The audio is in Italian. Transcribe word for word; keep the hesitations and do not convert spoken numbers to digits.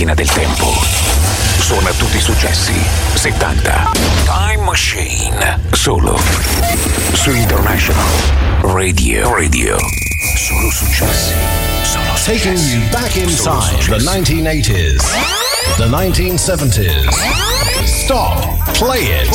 macchina del tempo. Suona tutti i successi settanta. Time Machine. Solo su International Radio. Radio. Solo successi. Solo successi. Taking you back inside the nineteen eighties, the nineteen seventies. Stop, play it.